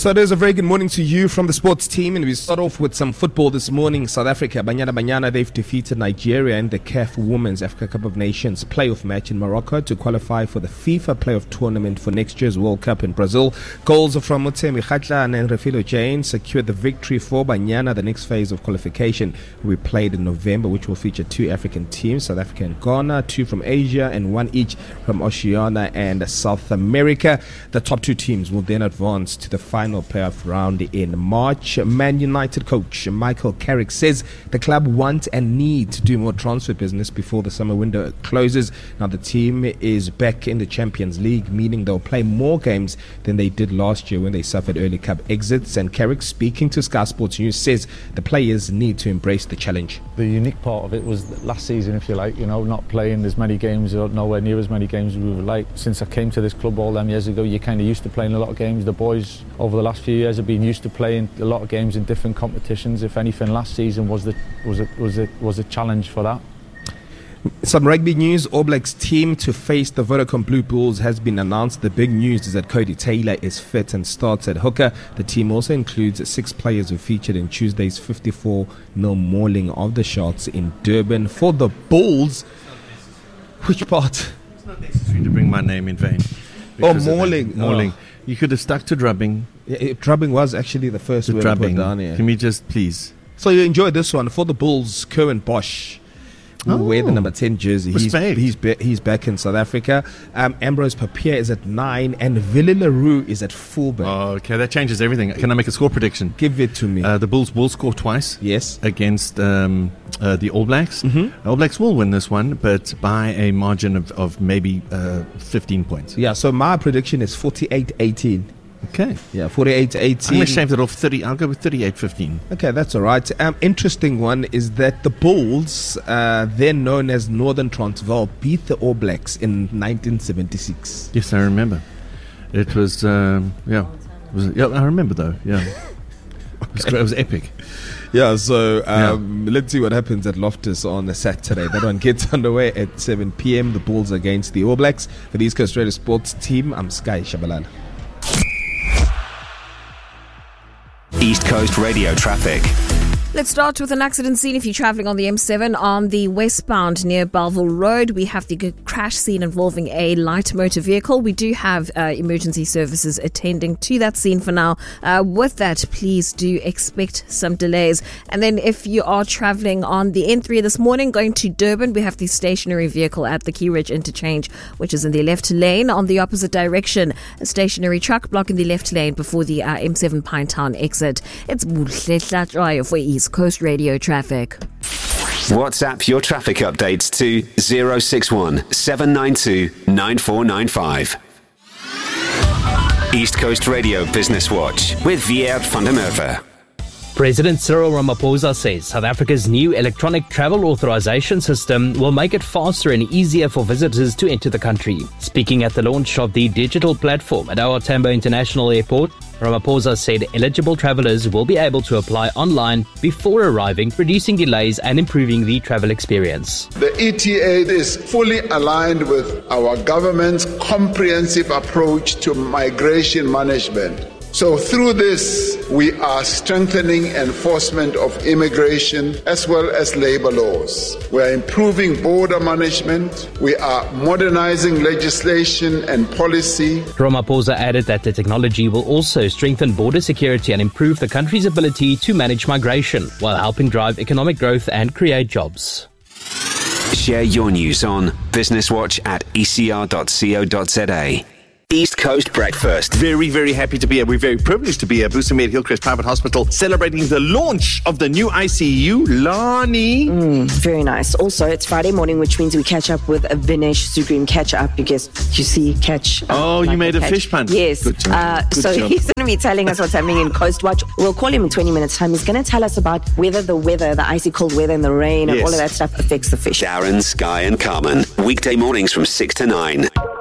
So it is a very good morning to you from the sports team, and we start off with some football this morning. South Africa, Banyana, they've defeated Nigeria in the CAF Women's Africa Cup of Nations playoff match in Morocco to qualify for the FIFA playoff tournament for next year's World Cup in Brazil. Goals from Motemi Khatla and Refilo Jane secured the victory for Banyana. The next phase of qualification will be played in November, which will feature 2 African teams, South Africa and Ghana, 2 from Asia and 1 each from Oceania and South America. The top 2 teams will then advance to the final playoff round in March. Man United coach Michael Carrick says the club want and need to do more transfer business before the summer window closes. Now the team is back in the Champions League, meaning they'll play more games than they did last year when they suffered early cup exits. And Carrick, speaking to Sky Sports News, says the players need to embrace the challenge. The unique part of it was last season, if you like, not playing as many games or nowhere near as many games as we would like. Since I came to this club all them years ago, you're kind of used to playing a lot of games. The boys over the last few years have been used to playing a lot of games in different competitions. If anything, last season was a challenge for that. Some rugby news. All Blacks team to face the Vodacom Blue Bulls has been announced. The big news is that Cody Taylor is fit and starts at hooker. The team also includes 6 players who featured in Tuesday's 54-0 mauling of the Sharks in Durban. For the Bulls, which part? It's not necessary to bring my name in vain. Mauling. Oh. You could have stuck to drubbing. Yeah, drubbing was actually the first word I put down here. Can we just please? So you enjoy this one. For the Bulls, Kerwin Bosch will wear the number 10 jersey. He's back in South Africa. Ambrose Papier is at 9 and Ville Leroux is at fullback. Oh, okay, that changes everything. Can I make a score prediction? Give it to me. The Bulls will score twice. Yes. Against the All Blacks. Mm-hmm. All Blacks will win this one, but by a margin of maybe 15 points. Yeah, so my prediction is 48-18. Okay. Yeah, 48-18. I'm going to shave that off 30. I'll go with 38-15. Okay, that's all right. Interesting one is that the Bulls, then known as Northern Transvaal, beat the All Blacks in 1976. Yes, I remember. It was, I remember though, yeah. It was epic. Yeah, so let's see what happens at Loftus on a Saturday. That one gets underway at 7 p.m. The Bulls against the All Blacks. For the East Coast Radio Sports team, I'm Sky Shabalala. East Coast Radio traffic. Let's start with an accident scene. If you're travelling on the M7 on the westbound near Bellville Road, we have the crash scene involving a light motor vehicle. We do have emergency services attending to that scene for now. With that, please do expect some delays. And then if you are travelling on the N3 this morning going to Durban, we have the stationary vehicle at the Key Ridge interchange, which is in the left lane. On the opposite direction, a stationary truck blocking the left lane before the M7 Pinetown exit. It's Buhle for East Coast Radio traffic. WhatsApp your traffic updates to 061 792 9495. East Coast Radio Business Watch with Viert van der Merwe. President Cyril Ramaphosa says South Africa's new electronic travel authorization system will make it faster and easier for visitors to enter the country. Speaking at the launch of the digital platform at OR Tambo International Airport, Ramaphosa said eligible travellers will be able to apply online before arriving, reducing delays and improving the travel experience. The ETA is fully aligned with our government's comprehensive approach to migration management. So through this, we are strengthening enforcement of immigration as well as labor laws. We are improving border management. We are modernizing legislation and policy. Ramaphosa added that the technology will also strengthen border security and improve the country's ability to manage migration while helping drive economic growth and create jobs. Share your news on businesswatch@ecr.co.za. East Coast Breakfast. Very, very happy to be here. We're very privileged to be here. Busamed Hillcrest Private Hospital celebrating the launch of the new ICU. Lani. Very nice. Also, it's Friday morning, which means we catch up with Vinesh Sugrim. Catch up because you see, catch. You made a fish pun. Yes. Good job. He's going to be telling us what's happening in Coast Watch. We'll call him in 20 minutes' time. He's going to tell us about whether the icy cold weather and the rain and all of that stuff affects the fish. Darren, Sky and Carmen. Weekday mornings from 6 to 9.